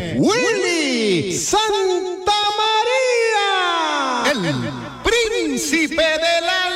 viene Willy Santa María, el príncipe de la